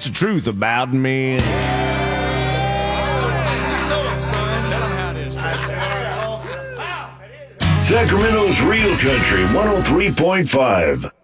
That's the truth about me. Sacramento's Real Country 103.5.